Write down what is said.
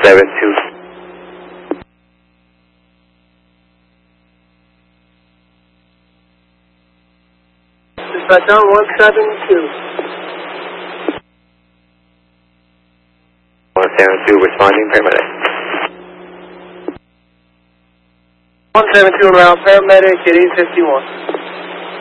172. Dispatch on 172. 172 responding, paramedic. 172 around, paramedic at 851.